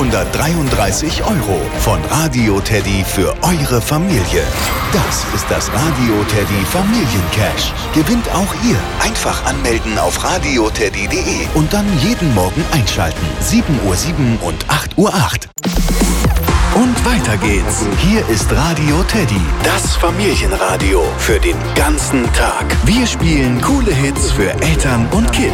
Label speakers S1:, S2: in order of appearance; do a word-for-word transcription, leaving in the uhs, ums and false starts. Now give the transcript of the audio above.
S1: vierhundertdreiunddreißig Euro von Radio Teddy für eure Familie. Das ist das Radio Teddy Familiencash. Gewinnt auch ihr. Einfach anmelden auf radioteddy punkt de und dann jeden Morgen einschalten. sieben Uhr sieben und acht Uhr acht. Und weiter geht's. Hier ist Radio Teddy, das Familienradio für den ganzen Tag. Wir spielen coole Hits für Eltern und Kids.